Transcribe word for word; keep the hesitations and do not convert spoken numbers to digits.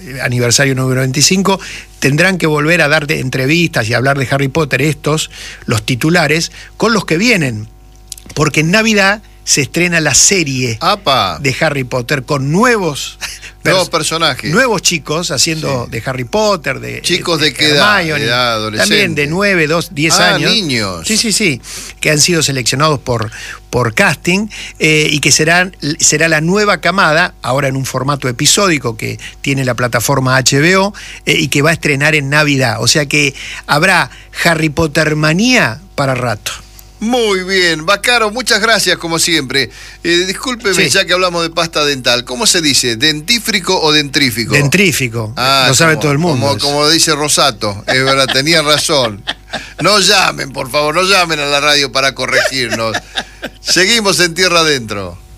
aniversario número veinticinco, tendrán que volver a dar de entrevistas y hablar de Harry Potter, estos, los titulares, con los que vienen, porque en Navidad se estrena la serie ¡Apa! de Harry Potter con nuevos nuevos personajes, nuevos chicos haciendo sí. de Harry Potter, de chicos de, de qué edad, edad, edad adolescente, también de nueve, dos, diez ah, años, niños, sí, sí, sí, que han sido seleccionados por por casting eh, y que serán será la nueva camada ahora en un formato episódico que tiene la plataforma H B O eh, y que va a estrenar en Navidad, o sea que habrá Harry Potter manía para rato. Muy bien, Baccaro, muchas gracias como siempre. Eh, discúlpeme, sí. ya que hablamos de pasta dental, ¿cómo se dice? ¿Dentífrico o dentrífico? Dentrífico, ah, lo sabe como, todo el mundo. Como, como dice Rosato, es verdad, tenía razón. No llamen, por favor, no llamen a la radio para corregirnos. Seguimos en Tierra Adentro.